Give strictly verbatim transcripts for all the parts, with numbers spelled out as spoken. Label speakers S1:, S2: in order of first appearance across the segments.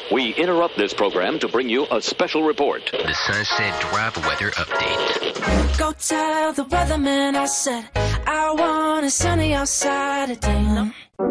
S1: we interrupt this program to bring you a special report.
S2: The Sunset Drive weather update.
S3: Go tell the weatherman I said I want a sunny outside today. No.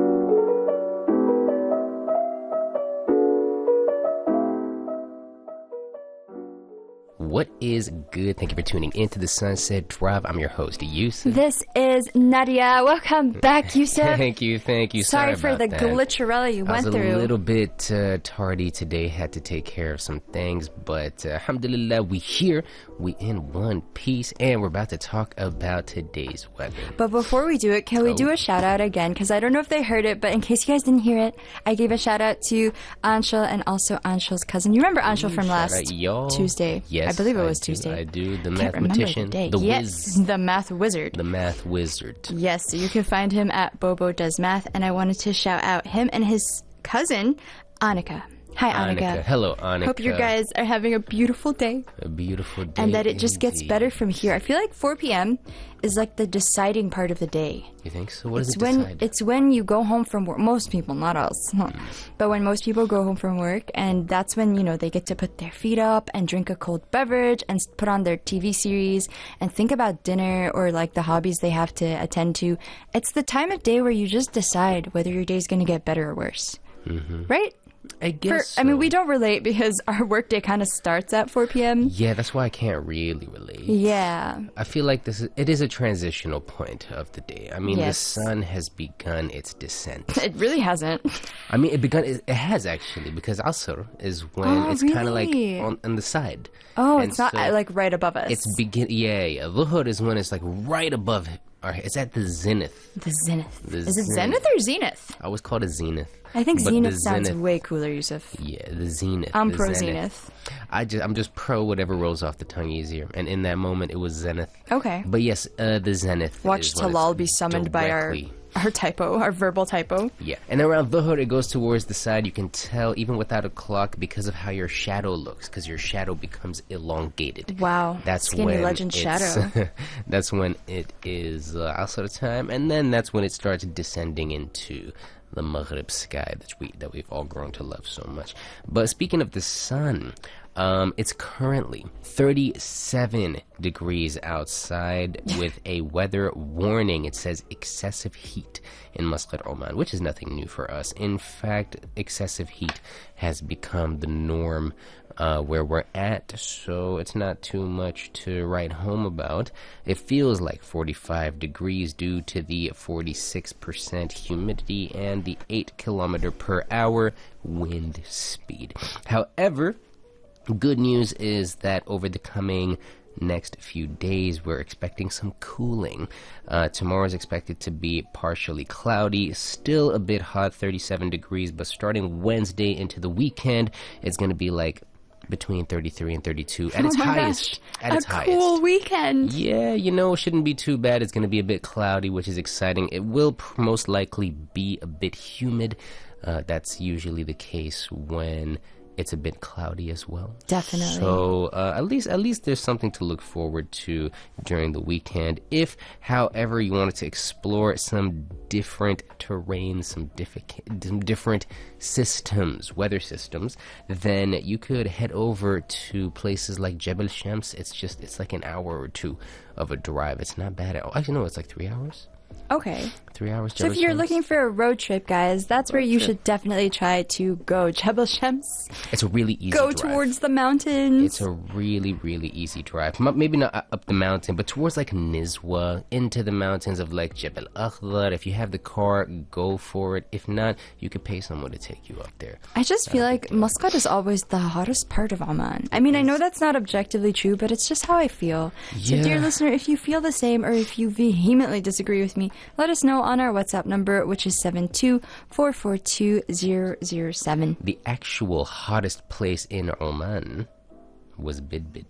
S2: What is good? Thank you for tuning in to the Sunset Drive. I'm your host, Yusuf.
S4: This is Nadia. Welcome back, Yusuf.
S2: Thank you, thank you.
S4: Sorry,
S2: Sorry
S4: for
S2: about
S4: the
S2: that.
S4: glitcherella you
S2: I
S4: went
S2: was
S4: through.
S2: a little bit uh, tardy today. Had to take care of some things, but uh, alhamdulillah, we here. We in one piece, and we're about to talk about today's weather.
S4: But before we do it, can we
S2: Oh.
S4: do a shout out again? Because I don't know if they heard it, but in case you guys didn't hear it, I gave a shout out to Anshul and also Anshul's cousin. You remember Anshul from
S2: Shout
S4: last
S2: out, y'all.
S4: Tuesday?
S2: Yes,
S4: I believe it was
S2: do,
S4: Tuesday.
S2: I do. The
S4: Can't remember
S2: mathematician,
S4: the day.
S2: the
S4: yes,
S2: whiz,
S4: the math wizard.
S2: the math wizard.
S4: Yes, so you can find him at Bobo Does Math, and I wanted to shout out him and his cousin, Annika. Hi, Annika.
S2: Annika. Hello, Annika.
S4: Hope you guys are having a beautiful day.
S2: A beautiful day.
S4: And that it just gets
S2: indeed.
S4: better from here. I feel like four p.m. is like the deciding part of the day.
S2: You think so? What
S4: It's
S2: does it
S4: when
S2: decide?
S4: it's when you go home from work. Most people, not us, but when most people go home from work, and that's when you know they get to put their feet up and drink a cold beverage and s- put on their T V series and think about dinner or like the hobbies they have to attend to. It's the time of day where you just decide whether your day's going to get better or worse,
S2: Mm-hmm.
S4: right?
S2: I
S4: For,
S2: guess.
S4: I mean,
S2: so.
S4: we don't relate because our workday kind of starts at four p.m.
S2: Yeah, that's why I can't really relate.
S4: Yeah.
S2: I feel like this is, it is a transitional point of the day. I mean,
S4: Yes.
S2: the sun has begun its descent.
S4: It really hasn't.
S2: I mean, it begun. It, it has actually, because Asr is when
S4: Oh,
S2: it's kind of like
S4: really?
S2: on, on the side.
S4: Oh,
S2: And
S4: it's not
S2: so
S4: uh, like right above us.
S2: It's begin. Yeah, yeah. Dhuhr is when it's like right above. Or it's at the zenith.
S4: the zenith.
S2: The
S4: Is it
S2: zenith.
S4: zenith or zenith?
S2: I always call it zenith.
S4: I think
S2: But
S4: zenith
S2: the
S4: sounds
S2: zenith-
S4: way cooler, Yusuf.
S2: Yeah, the zenith.
S4: I'm
S2: the
S4: pro zenith.
S2: I just, I'm just pro whatever rolls off the tongue easier. And in that moment, it was zenith.
S4: Okay.
S2: But yes, uh, the zenith.
S4: Watch
S2: is when it's
S4: Talal be summoned by our
S2: directly-
S4: our typo, our verbal typo.
S2: Yeah, and around Dhuhr it goes towards the side. You can tell even without a clock because of how your shadow looks, because your shadow becomes elongated.
S4: Wow.
S2: That's
S4: Skinny
S2: when
S4: legend
S2: it's-
S4: shadow.
S2: that's when it is uh, outside of time, and then that's when it starts descending into the Maghrib sky that we that we've all grown to love so much. But speaking of the sun, um, it's currently thirty-seven degrees outside with a weather warning. It says excessive heat in Muscat, Oman, which is nothing new for us. In fact, excessive heat has become the norm uh, where we're at, so it's not too much to write home about. It feels like forty-five degrees due to the forty-six percent humidity and the eight kilometer per hour wind speed. However, good news is that over the coming next few days, we're expecting some cooling. Uh, tomorrow is expected to be partially cloudy, still a bit hot, thirty-seven degrees, but starting Wednesday into the weekend, it's going to be like between thirty-three and thirty-two at its
S4: oh my
S2: highest.
S4: gosh.
S2: At
S4: a
S2: its
S4: cool
S2: highest.
S4: weekend.
S2: Yeah, you know, it shouldn't be too bad. It's going to be a bit cloudy, which is exciting. It will pr- most likely be a bit humid. Uh, that's usually the case when it's a bit cloudy as well.
S4: Definitely.
S2: So uh, at least at least there's something to look forward to during the weekend. If, however, you wanted to explore some different terrain, some diffi- some different systems, weather systems, then you could head over to places like Jebel Shams. It's just it's like an hour or two of a drive. It's not bad at all. Actually, no, it's like three hours.
S4: Okay.
S2: Three hours.
S4: So
S2: Jebel
S4: if you're
S2: Shams.
S4: looking for a road trip, guys, that's where you should definitely try to go. Jebel Shams.
S2: it's a really easy
S4: Go
S2: drive.
S4: towards the mountains.
S2: It's a really, really easy drive. M- Maybe not u- up the mountain, but towards like Nizwa, into the mountains of like Jebel Akhdar. If you have the car, go for it. If not, you could pay someone to take you up there.
S4: I just feel like Muscat is always the hottest part of Oman. I mean, I know that's not objectively true, but it's just how I feel. So, dear
S2: Yeah.
S4: listener, if you feel the same or if you vehemently disagree with me, let us know on our WhatsApp number, which is seven two four four two zero zero seven.
S2: The actual hottest place in Oman was Bidbid.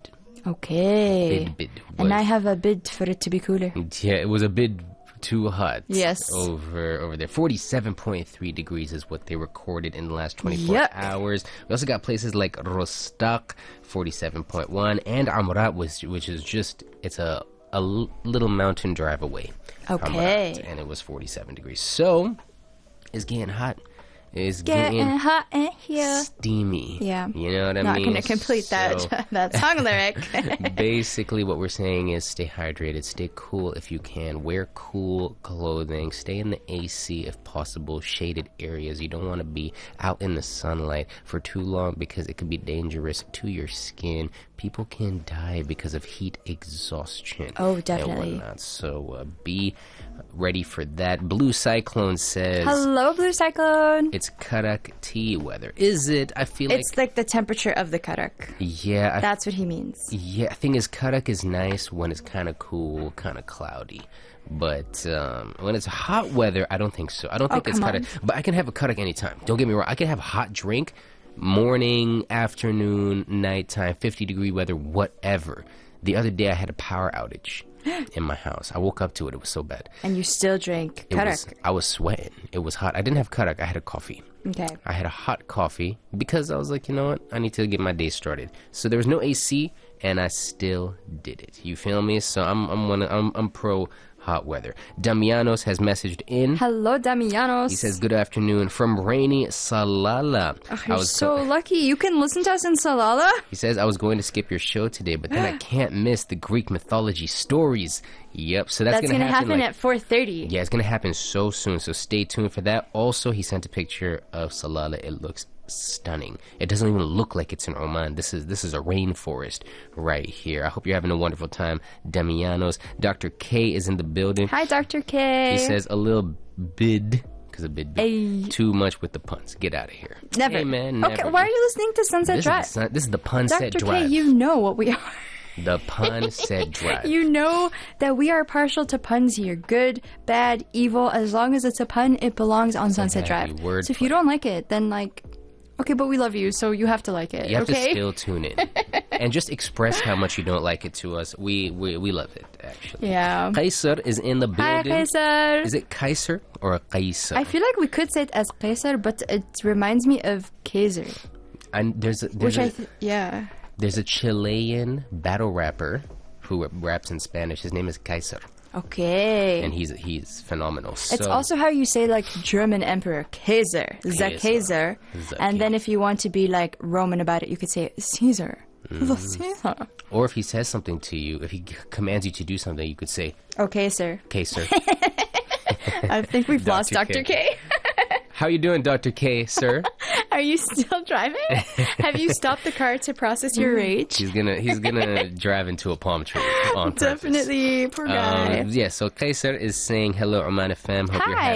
S4: Okay.
S2: Bidbid.
S4: And
S2: was-
S4: I have a bid for it to be cooler.
S2: Yeah, it was a bit too hot.
S4: Yes.
S2: Over over there. forty-seven point three degrees is what they recorded in the last twenty-four
S4: Yuck.
S2: hours. We also got places like Rostaq, forty-seven point one, and Amrat, which, which is just, it's a, a l- little mountain drive away.
S4: Okay.
S2: Amrat, and it was forty-seven degrees. So, it's getting hot. It's
S4: Getting
S2: getting
S4: hot in here.
S2: steamy.
S4: Yeah.
S2: You know what I
S4: Not
S2: mean?
S4: gonna complete that
S2: So,
S4: that song lyric.
S2: basically, what we're saying is stay hydrated, stay cool if you can, wear cool clothing, stay in the A C if possible, shaded areas. You don't want to be out in the sunlight for too long because it could be dangerous to your skin. People can die because of heat exhaustion.
S4: Oh,
S2: and
S4: definitely.
S2: whatnot. So uh, be ready for that. Blue Cyclone says
S4: Hello, Blue Cyclone.
S2: it's Karak tea weather. Is it? I feel
S4: It's
S2: like
S4: like the temperature of the karak.
S2: yeah. I
S4: That's what he means.
S2: Yeah, thing is, Karak is nice when it's kind of cool, kind of cloudy. But um, when it's hot weather, I don't think so. I don't think it's
S4: Oh, come
S2: Karak. But I can have a Karak anytime. Don't get me wrong. I can have a hot drink, morning, afternoon, nighttime, fifty degree weather, whatever. The other day I had a power outage in my house. I woke up to it. It was so bad.
S4: And you still drink
S2: It was,
S4: karak.
S2: I was sweating. It was hot. I didn't have Karak. I had a coffee.
S4: Okay.
S2: I had a hot coffee because I was like, you know what? I need to get my day started. So there was no A C, and I still did it. You feel me? So I'm I'm one I'm I'm pro hot weather. Damianos has messaged in.
S4: Hello, Damianos.
S2: He says, "Good afternoon from rainy Salala."
S4: Oh,
S2: I
S4: you're
S2: was
S4: so
S2: go-
S4: lucky. You can listen to us in Salala.
S2: He says, "I was going to skip your show today, but then I can't miss the Greek mythology stories." Yep. So that's,
S4: That's
S2: gonna,
S4: gonna happen,
S2: happen, like,
S4: at four thirty.
S2: yeah, it's gonna happen so soon. So stay tuned for that. Also, he sent a picture of Salala. It looks stunning. It doesn't even look like it's in Oman. This is this is a rainforest right here. I hope you're having a wonderful time, Damianos. Doctor K is in the building.
S4: Hi, Doctor K.
S2: He says a little bid because a bid
S4: Ay.
S2: too much with the puns. Get out of here.
S4: Never.
S2: Hey man,
S4: Okay,
S2: never.
S4: why are you listening to Sunset
S2: This
S4: Drive?
S2: is, the, sun- this is the pun set
S4: Doctor K,
S2: drive.
S4: you know what we are.
S2: The pun set drive.
S4: You know that we are partial to puns here. Good, bad, evil. As long as it's a pun, it belongs on Sunset
S2: happy
S4: Drive.
S2: word
S4: So if you
S2: play.
S4: don't like it, then like, okay, but we love you, so you have to like it.
S2: You have
S4: okay?
S2: to still tune in and just express how much you don't like it to us. We we, we love it actually.
S4: Yeah.
S2: Kaiser is in the
S4: Hi,
S2: building.
S4: Kaiser.
S2: Is it Kaiser or Kaiser?
S4: I feel like we could say it as Kaiser, but it reminds me of Kaiser,
S2: And there's a, there's
S4: which
S2: a,
S4: I th- yeah.
S2: there's a Chilean battle rapper who raps in Spanish. His name is Kaiser,
S4: Okay.
S2: and he's he's phenomenal.
S4: It's
S2: so,
S4: also how you say like German emperor, Kaiser, the
S2: Kaiser.
S4: Kaiser.
S2: The
S4: And then if you want to be like Roman about it, you could say Caesar, the Caesar.
S2: or if he says something to you, if he g- commands you to do something, you could say
S4: Okay, sir.
S2: Kaiser.
S4: I think we've lost
S2: Doctor
S4: Doctor K.
S2: How you doing, Doctor K, sir?
S4: Are you still driving? Have you stopped the car to process your rage?
S2: He's gonna he's gonna drive into a palm tree on purpose.
S4: Definitely, poor guy.
S2: Um, yeah, so Kaiser is saying hello, Oman F M. Hope you're
S4: Hi.
S2: happy.